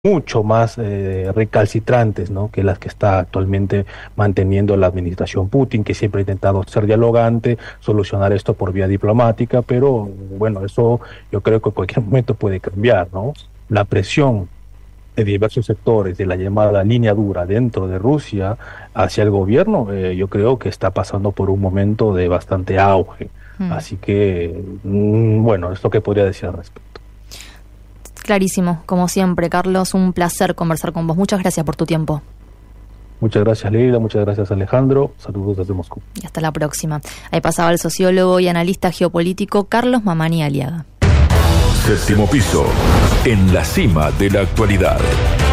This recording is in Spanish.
mucho más recalcitrantes, ¿no?, que las que está actualmente manteniendo la administración Putin, que siempre ha intentado ser dialogante, solucionar esto por vía diplomática, pero bueno, eso yo creo que en cualquier momento puede cambiar, ¿no? La presión de diversos sectores de la llamada línea dura dentro de Rusia hacia el gobierno, yo creo que está pasando por un momento de bastante auge. Mm. Así que, bueno, es lo que podría decir al respecto. Clarísimo, como siempre, Carlos, un placer conversar con vos. Muchas gracias por tu tiempo. Muchas gracias, Leila, muchas gracias, Alejandro. Saludos desde Moscú. Y hasta la próxima. Ahí pasaba el sociólogo y analista geopolítico Carlos Mamani Aliaga. Séptimo piso, en la cima de la actualidad.